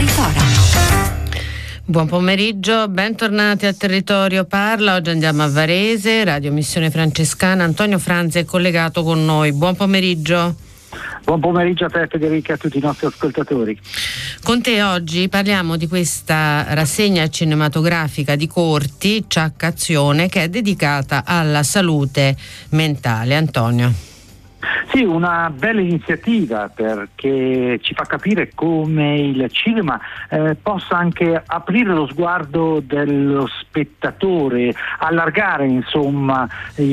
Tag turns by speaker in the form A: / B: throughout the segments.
A: Fora.
B: Buon pomeriggio, bentornati a Territorio Parla. Oggi andiamo a Varese, Radio Missione Francescana. Antonio Franzi è collegato con noi. Buon pomeriggio.
C: Buon pomeriggio a te, Federica, e a tutti i nostri ascoltatori.
B: Con te oggi parliamo di questa rassegna cinematografica di corti, Ciak Azione, che è dedicata alla salute mentale. Antonio.
C: Sì, una bella iniziativa perché ci fa capire come il cinema possa anche aprire lo sguardo dello spettatore, allargare insomma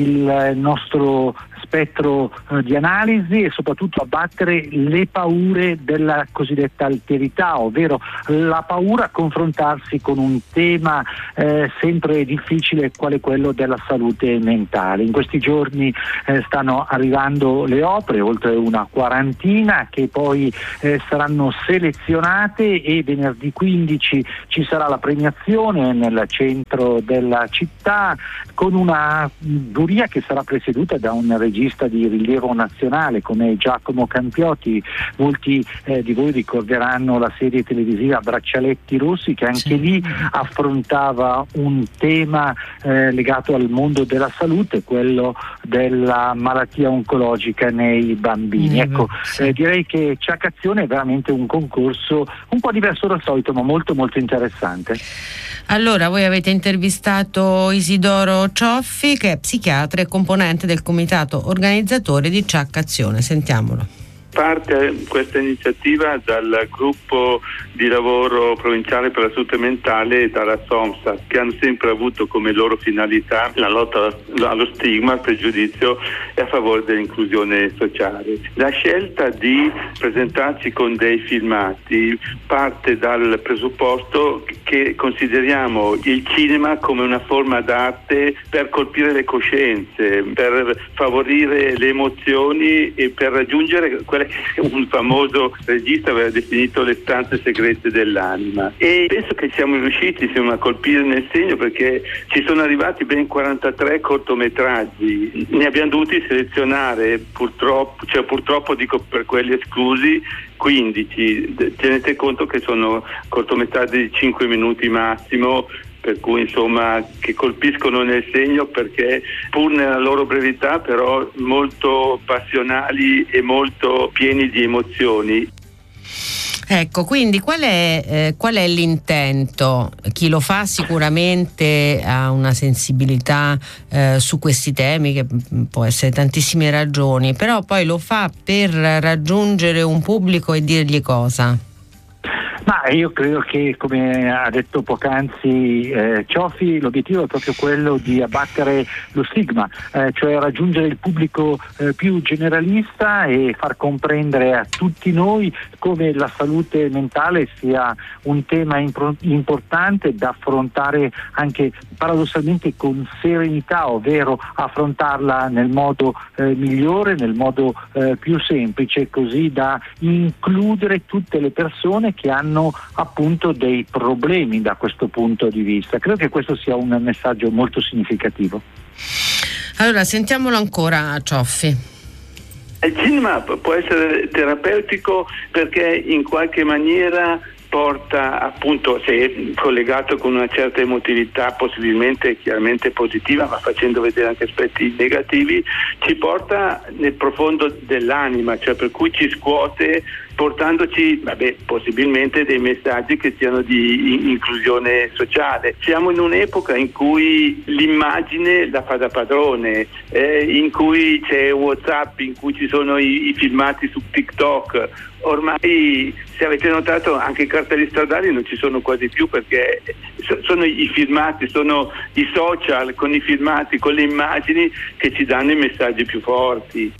C: il nostro spettro di analisi e soprattutto abbattere le paure della cosiddetta alterità, ovvero la paura a confrontarsi con un tema sempre difficile quale quello della salute mentale. In questi giorni stanno arrivando le opere, oltre una quarantina, che poi saranno selezionate e venerdì 15 ci sarà la premiazione nel centro della città con una giuria che sarà presieduta da un regista di rilievo nazionale come Giacomo Campiotti. Molti di voi ricorderanno la serie televisiva Braccialetti Rossi, che anche lì affrontava un tema legato al mondo della salute, quello della malattia oncologica nei bambini. Ecco, direi che Ciak Azione è veramente un concorso un po' diverso dal solito, ma molto molto interessante.
B: Allora, voi avete intervistato Isidoro Cioffi, che è psichiatra e componente del comitato organizzatore di Ciak Azione. Sentiamolo.
D: Parte questa iniziativa dal gruppo di lavoro provinciale per la salute mentale e dalla SOMSA, che hanno sempre avuto come loro finalità la lotta allo stigma, al pregiudizio e a favore dell'inclusione sociale. La scelta di presentarci con dei filmati parte dal presupposto che consideriamo il cinema come una forma d'arte per colpire le coscienze, per favorire le emozioni e per raggiungere quelle che un famoso regista aveva definito le stanze segrete dell'anima. E penso che siamo riusciti a colpire nel segno, perché ci sono arrivati ben 43 cortometraggi. Ne abbiamo dovuti selezionare purtroppo dico per quelli esclusi 15. Tenete conto che sono cortometraggi di 5 minuti massimo, per cui insomma che colpiscono nel segno, perché pur nella loro brevità però molto passionali e molto pieni di emozioni.
B: Ecco, quindi qual è l'intento? Chi lo fa sicuramente ha una sensibilità su questi temi, che può essere tantissime ragioni, però poi lo fa per raggiungere un pubblico e dirgli cosa?
C: Ma io credo che, come ha detto poc'anzi Cioffi, l'obiettivo è proprio quello di abbattere lo stigma, cioè raggiungere il pubblico più generalista e far comprendere a tutti noi come la salute mentale sia un tema importante da affrontare anche paradossalmente con serenità, ovvero affrontarla nel modo migliore, nel modo più semplice, così da includere tutte le persone che hanno appunto dei problemi da questo punto di vista. Credo che questo sia un messaggio molto significativo.
B: Allora, sentiamolo ancora, Cioffi.
D: Il cinema può essere terapeutico perché in qualche maniera porta, appunto, se è collegato con una certa emotività, possibilmente chiaramente positiva, ma facendo vedere anche aspetti negativi, ci porta nel profondo dell'anima, cioè per cui ci scuote, portandoci possibilmente dei messaggi che siano di inclusione sociale. Siamo in un'epoca in cui l'immagine la fa da padrone, in cui c'è WhatsApp, in cui ci sono i filmati su TikTok. Ormai, se avete notato, anche i cartelli stradali non ci sono quasi più, perché sono i filmati, sono i social con i filmati, con le immagini che ci danno i messaggi più forti.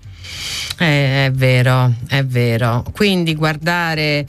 B: È vero. Quindi guardare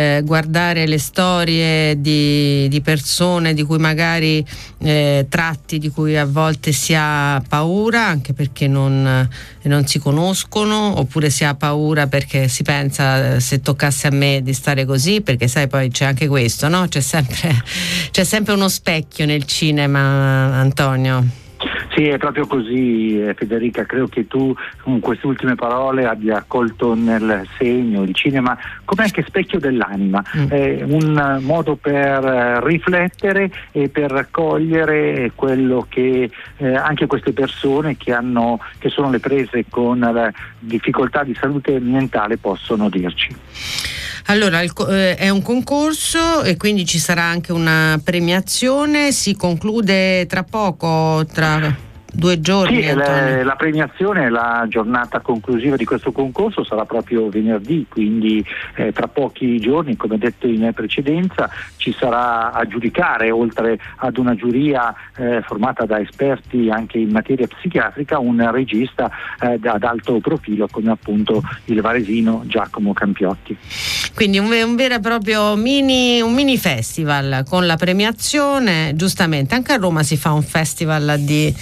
B: le storie di persone di cui magari tratti, di cui a volte si ha paura, anche perché non si conoscono, oppure si ha paura perché si pensa, se toccasse a me di stare così, perché sai, poi c'è anche questo, no? C'è sempre uno specchio nel cinema, Antonio.
C: Sì, è proprio così, Federica. Credo che tu con queste ultime parole abbia colto nel segno il cinema come anche specchio dell'anima, è un modo per riflettere e per raccogliere quello che anche queste persone che sono le prese con la difficoltà di salute mentale possono dirci.
B: Allora, è un concorso e quindi ci sarà anche una premiazione, si conclude tra poco, tra 2 giorni.
C: Sì, la premiazione, la giornata conclusiva di questo concorso sarà proprio venerdì, quindi tra pochi giorni, come detto in precedenza, ci sarà a giudicare, oltre ad una giuria formata da esperti anche in materia psichiatrica, un regista ad alto profilo come appunto il varesino Giacomo Campiotti.
B: Quindi un vero e proprio un mini festival con la premiazione. Giustamente anche a Roma si fa un festival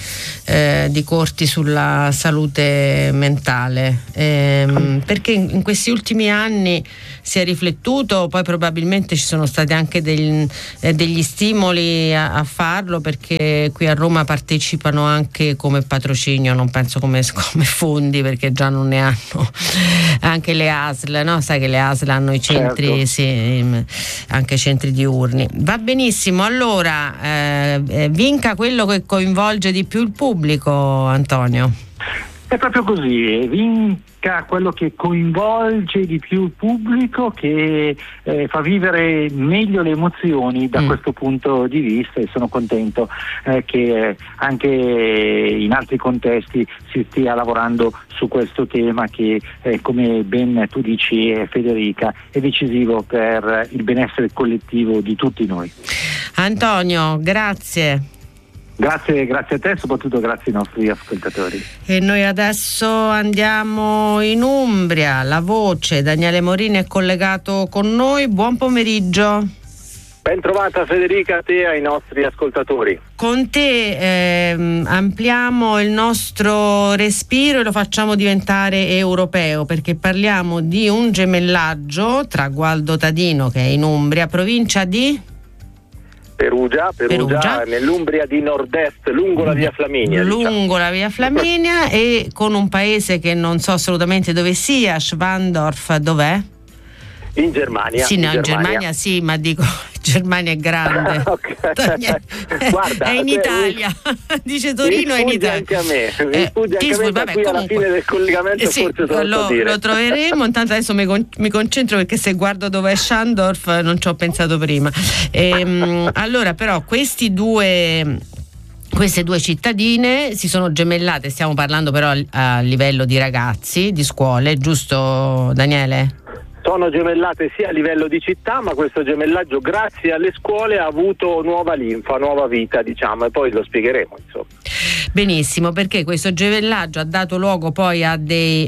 B: di corti sulla salute mentale, perché in questi ultimi anni si è riflettuto, poi probabilmente ci sono stati anche degli stimoli a farlo, perché qui a Roma partecipano anche come patrocinio, non penso come fondi, perché già non ne hanno anche le ASL, no? Sai che le ASL hanno i centri, certo. Sì, anche centri diurni. Va benissimo, allora vinca quello che coinvolge di più il pubblico, Antonio.
C: È proprio così, vinca quello che coinvolge di più il pubblico, che fa vivere meglio le emozioni da questo punto di vista, e sono contento che anche in altri contesti si stia lavorando su questo tema che, come ben tu dici, Federica, è decisivo per il benessere collettivo di tutti noi.
B: Antonio, grazie.
C: Grazie a te, soprattutto grazie ai nostri ascoltatori.
B: E noi adesso andiamo in Umbria. La Voce, Daniele Morini è collegato con noi. Buon pomeriggio.
A: Ben trovata Federica, a te e ai nostri ascoltatori.
B: Con te ampliamo il nostro respiro e lo facciamo diventare europeo, perché parliamo di un gemellaggio tra Gualdo Tadino, che è in Umbria, provincia di
A: Perugia, nell'Umbria di nord-est, lungo la via Flaminia.
B: La via Flaminia e con un paese che non so assolutamente dove sia, Schwandorf, dov'è?
A: In Germania.
B: Sì, in Germania sì, ma dico, Germania è grande.
A: Guarda,
B: è in Italia. Dice Torino, è in Italia.
A: Anche a me. Vabbè, qui alla fine del collegamento forse
B: lo troveremo. Intanto adesso mi concentro, perché se guardo dove è Schandorf non ci ho pensato prima. Allora, però queste due cittadine si sono gemellate, stiamo parlando però a livello di ragazzi, di scuole, giusto Daniele?
A: Sono gemellate sia a livello di città, ma questo gemellaggio grazie alle scuole ha avuto nuova linfa, nuova vita, diciamo, e poi lo spiegheremo, insomma.
B: Benissimo, perché questo gemellaggio ha dato luogo poi a dei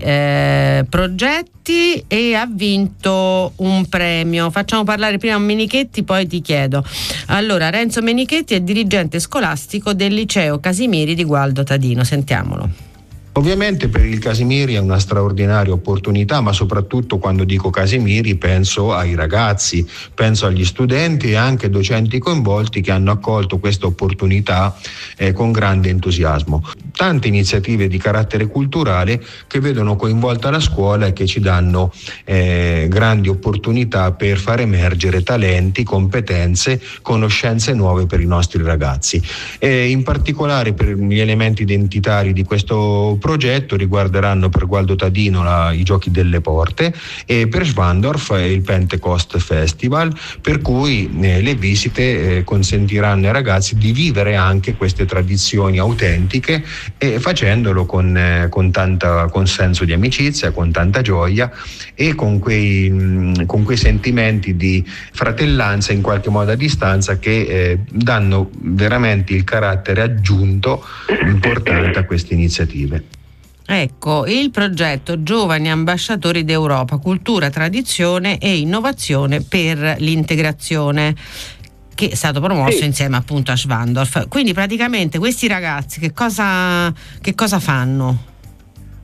B: progetti e ha vinto un premio. Facciamo parlare prima Menichetti, poi ti chiedo. Allora, Renzo Menichetti è dirigente scolastico del liceo Casimiri di Gualdo Tadino, sentiamolo.
E: Ovviamente per il Casimiri è una straordinaria opportunità, ma soprattutto quando dico Casimiri penso ai ragazzi, penso agli studenti e anche docenti coinvolti che hanno accolto questa opportunità con grande entusiasmo. Tante iniziative di carattere culturale che vedono coinvolta la scuola e che ci danno grandi opportunità per far emergere talenti, competenze, conoscenze nuove per i nostri ragazzi. In particolare per gli elementi identitari di questo progetto riguarderanno per Gualdo Tadino i Giochi delle Porte e per Schwandorf il Pentecost Festival, per cui le visite consentiranno ai ragazzi di vivere anche queste tradizioni autentiche e facendolo con senso di amicizia, con tanta gioia e con quei sentimenti di fratellanza in qualche modo a distanza che danno veramente il carattere aggiunto importante a queste iniziative.
B: Ecco, il progetto Giovani Ambasciatori d'Europa, Cultura, Tradizione e Innovazione per l'Integrazione, che è stato promosso insieme appunto a Schwandorf. Quindi praticamente questi ragazzi che cosa fanno?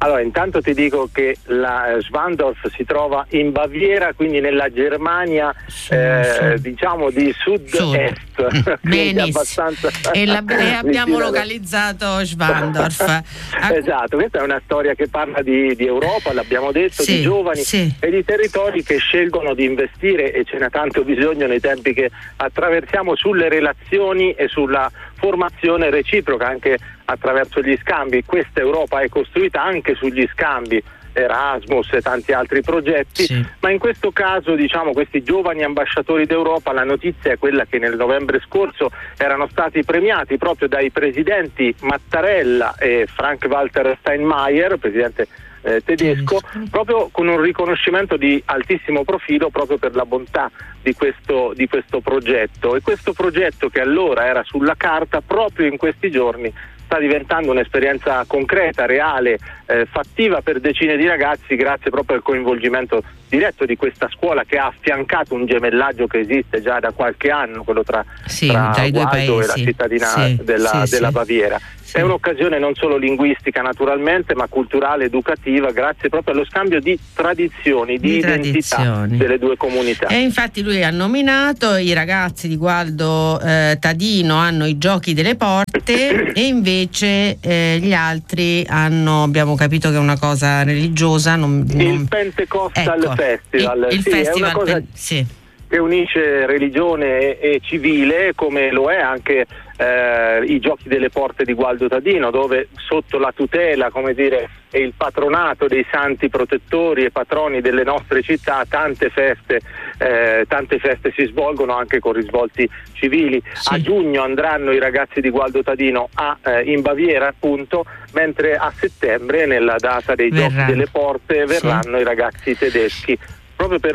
A: Allora, intanto ti dico che la Schwandorf si trova in Baviera, quindi nella Germania, diciamo di sud-est.
B: Benissimo. E abbiamo localizzato Schwandorf.
A: Esatto, questa è una storia che parla di Europa, l'abbiamo detto, di giovani e di territori che scelgono di investire, e ce n'è tanto bisogno nei tempi che attraversiamo, sulle relazioni e sulla formazione reciproca, anche attraverso gli scambi. Questa Europa è costruita anche sugli scambi, Erasmus e tanti altri progetti, ma in questo caso, diciamo, questi giovani ambasciatori d'Europa, la notizia è quella che nel novembre scorso erano stati premiati proprio dai presidenti Mattarella e Frank-Walter Steinmeier, presidente tedesco, proprio con un riconoscimento di altissimo profilo proprio per la bontà di questo progetto. E questo progetto, che allora era sulla carta, proprio in questi giorni sta diventando un'esperienza concreta, reale, fattiva per decine di ragazzi, grazie proprio al coinvolgimento diretto di questa scuola, che ha affiancato un gemellaggio che esiste già da qualche anno, quello tra
B: i due paesi
A: e la cittadina della Baviera. È un'occasione non solo linguistica naturalmente, ma culturale, educativa, grazie proprio allo scambio di tradizioni, di identità delle due comunità.
B: E infatti lui ha nominato i ragazzi di Gualdo Tadino hanno i giochi delle porte e invece gli altri abbiamo capito che è una cosa religiosa.
A: Il Pentecostal Festival.
B: Il festival,
A: è una cosa che unisce religione e civile, come lo è anche i giochi delle porte di Gualdo Tadino, dove sotto la tutela, come dire, e il patronato dei santi protettori e patroni delle nostre città, tante feste si svolgono anche con risvolti civili. A giugno andranno i ragazzi di Gualdo Tadino in Baviera, appunto, mentre a settembre, nella data dei giochi delle porte, verranno i ragazzi tedeschi, proprio per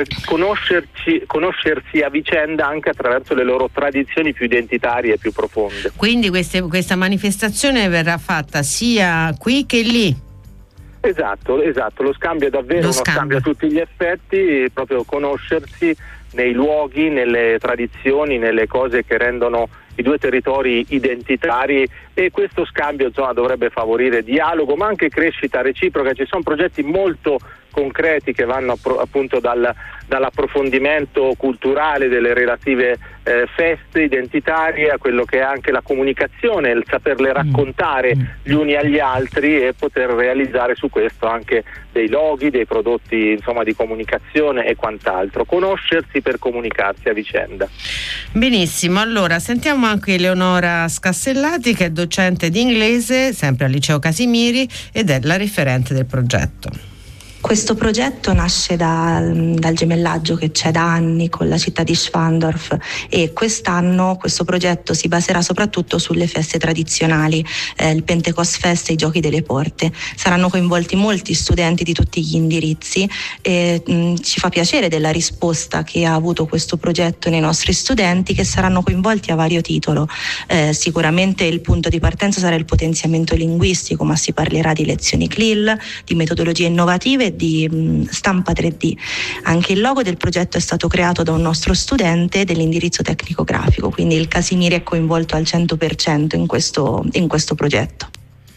A: conoscersi a vicenda anche attraverso le loro tradizioni più identitarie e più profonde.
B: Quindi questa manifestazione verrà fatta sia qui che lì?
A: Esatto, lo scambio è davvero uno scambio a tutti gli effetti, proprio conoscersi nei luoghi, nelle tradizioni, nelle cose che rendono i due territori identitari, e questo scambio dovrebbe favorire dialogo ma anche crescita reciproca. Ci sono progetti molto concreti che vanno appunto dall'approfondimento culturale delle relative feste identitarie a quello che è anche la comunicazione, il saperle raccontare gli uni agli altri e poter realizzare su questo anche dei loghi, dei prodotti insomma di comunicazione e quant'altro. Conoscersi per comunicarsi a vicenda.
B: Benissimo, allora sentiamo anche Eleonora Scassellati, che è docente di inglese sempre al Liceo Casimiri ed è la referente del progetto.
F: Questo progetto nasce dal gemellaggio che c'è da anni con la città di Schwandorf, e quest'anno questo progetto si baserà soprattutto sulle feste tradizionali, il Pentecost Fest e i Giochi delle Porte. Saranno coinvolti molti studenti di tutti gli indirizzi e ci fa piacere della risposta che ha avuto questo progetto nei nostri studenti, che saranno coinvolti a vario titolo. Sicuramente il punto di partenza sarà il potenziamento linguistico, ma si parlerà di lezioni CLIL, di metodologie innovative, di stampa 3D. Anche il logo del progetto è stato creato da un nostro studente dell'indirizzo tecnico-grafico, quindi il Casimiri è coinvolto al 100% in questo progetto.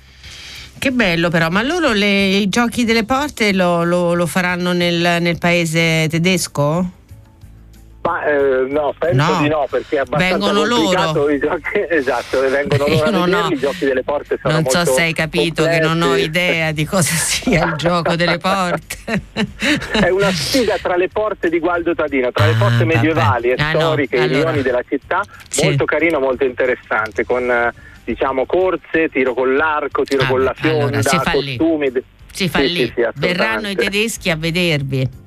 B: Che bello però, ma loro i giochi delle porte lo faranno nel paese tedesco?
A: Ma no, penso di no, perché è abbastanza
B: vengono
A: complicato
B: loro.
A: I giochi, esatto, vengono loro a vederli. I giochi delle porte sono molto
B: non so se hai capito
A: complessi.
B: Che non ho idea di cosa sia il gioco delle porte.
A: È una sfida tra le porte di Gualdo Tadino, tra le porte medievali e storiche, i rioni della città, molto carino, molto interessante, con diciamo corse, tiro con l'arco, tiro con la fionda, costumi.
B: Si fa lì. Verranno i tedeschi a vedervi.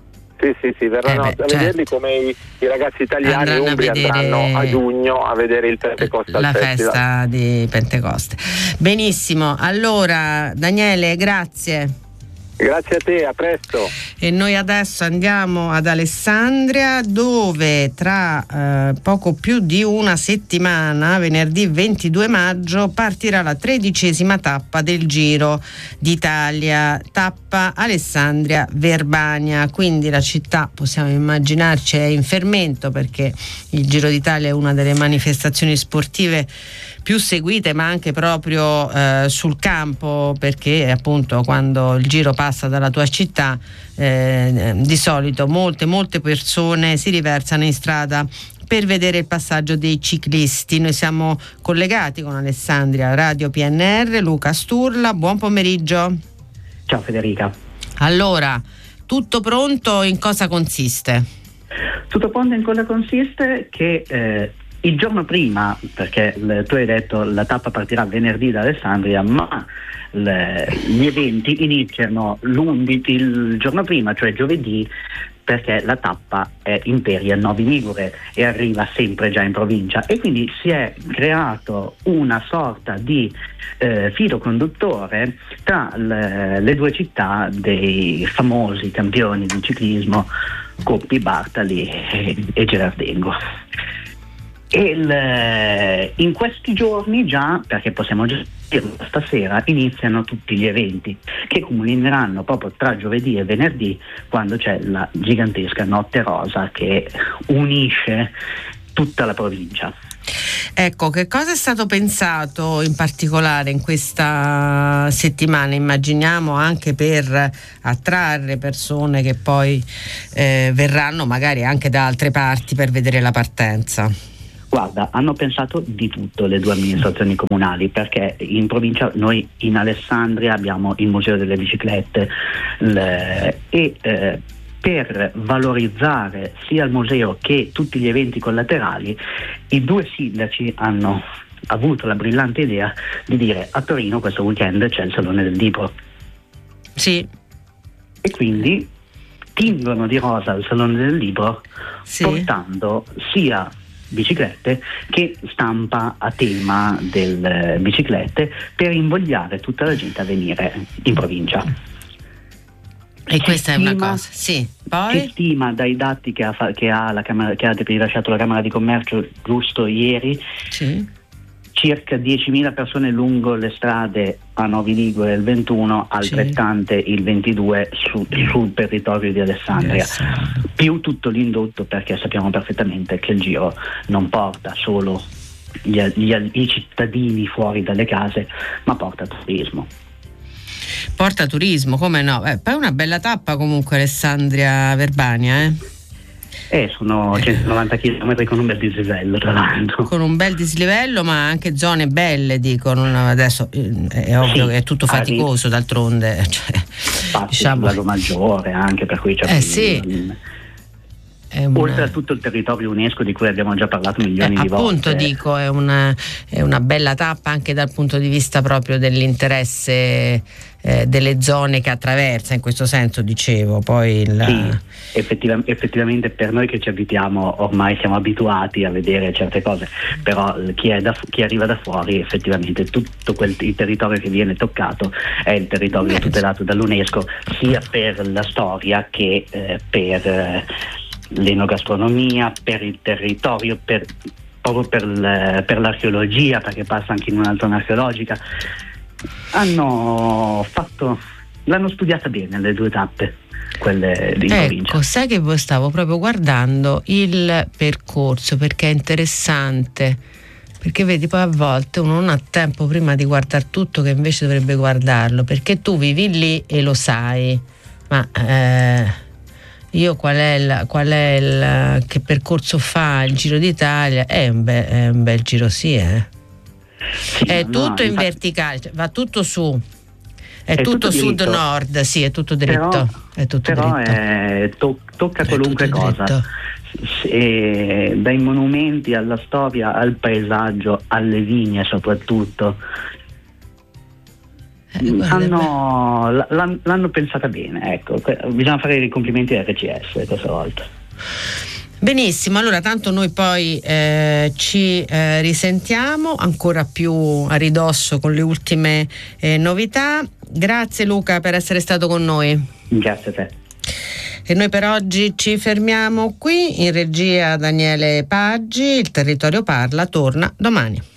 A: Sì, verranno a vederli, come i ragazzi italiani umbri andranno a giugno a vedere il Pentecostal
B: la
A: Festival.
B: Festa di Pentecoste. Benissimo, allora Daniele, grazie.
A: Grazie a te, a presto.
B: E noi adesso andiamo ad Alessandria, dove tra poco più di una settimana, venerdì 22 maggio, partirà la 13ª tappa del Giro d'Italia, tappa Alessandria-Verbania. Quindi la città, possiamo immaginarci, è in fermento, perché il Giro d'Italia è una delle manifestazioni sportive più seguite, ma anche proprio sul campo, perché appunto quando il Giro passa dalla tua città di solito molte persone si riversano in strada per vedere il passaggio dei ciclisti. Noi siamo collegati con Alessandria Radio PNR, Luca Sturla, buon pomeriggio.
G: Ciao Federica.
B: Allora, tutto pronto, in cosa consiste?
G: Tutto pronto in cosa consiste? Che il giorno prima, perché tu hai detto la tappa partirà venerdì da Alessandria, ma gli eventi iniziano il giorno prima, cioè giovedì, perché la tappa è Imperia Novi Ligure e arriva sempre già in provincia, e quindi si è creato una sorta di filo conduttore tra le due città dei famosi campioni di ciclismo Coppi, Bartali e Gerardengo. E in questi giorni già, perché possiamo già dirlo, stasera iniziano tutti gli eventi che culmineranno proprio tra giovedì e venerdì, quando c'è la gigantesca Notte Rosa che unisce tutta la provincia.
B: Ecco, che cosa è stato pensato in particolare in questa settimana? Immaginiamo anche per attrarre persone che poi verranno magari anche da altre parti per vedere la partenza.
G: Guarda, hanno pensato di tutto le due amministrazioni comunali, perché in provincia noi in Alessandria abbiamo il Museo delle Biciclette per valorizzare sia il museo che tutti gli eventi collaterali, i due sindaci hanno avuto la brillante idea di dire: a Torino questo weekend c'è il Salone del Libro.
B: Sì.
G: E quindi tingono di rosa il Salone del Libro, sì, portando sia biciclette che stampa a tema del biciclette, per invogliare tutta la gente a venire in provincia.
B: E questa è una cosa, sì. Poi
G: si stima dai dati che ha la Camera, che ha rilasciato la Camera di Commercio giusto ieri, sì, circa 10.000 persone lungo le strade a Novi Ligure il 21, altrettante il 22 sul territorio di Alessandria, più tutto l'indotto, perché sappiamo perfettamente che il Giro non porta solo i cittadini fuori dalle case, ma porta turismo.
B: Porta turismo, come no? Poi una bella tappa comunque Alessandria-Verbania,
G: sono 190 km con un bel dislivello, tra l'altro.
B: Con un bel dislivello, ma anche zone belle, dicono. Adesso è ovvio che è tutto faticoso, d'altronde.
G: Diciamo Lago Maggiore, anche, per cui c'è oltre a tutto il territorio UNESCO di cui abbiamo già parlato milioni di volte.
B: Appunto dico, è una bella tappa anche dal punto di vista proprio dell'interesse delle zone che attraversa, in questo senso dicevo. Poi
G: sì, effettivamente per noi che ci abitiamo ormai siamo abituati a vedere certe cose, però chi arriva da fuori, effettivamente tutto il territorio che viene toccato è il territorio tutelato dall'UNESCO, sia per la storia che per l'enogastronomia, per il territorio, proprio per l'archeologia, perché passa anche in una zona archeologica. L'hanno studiata bene le due tappe, quelle di provincia.
B: Ecco, sai che stavo proprio guardando il percorso, perché è interessante, perché vedi, poi a volte uno non ha tempo prima di guardare tutto, che invece dovrebbe guardarlo, perché tu vivi lì e lo sai, ma io che percorso fa il Giro d'Italia? È un bel giro, sì, è tutto in verticale, va tutto su, è tutto sud-nord, sì, è tutto dritto.
G: Tocca qualunque cosa, dai monumenti alla storia, al paesaggio, alle vigne soprattutto. L'hanno pensata bene, ecco. Bisogna fare i complimenti a RCS questa volta.
B: Benissimo, allora tanto noi poi ci risentiamo ancora più a ridosso con le ultime novità. Grazie Luca per essere stato con noi.
G: Grazie a te.
B: E noi per oggi ci fermiamo qui. In regia Daniele Paggi. Il Territorio Parla torna domani.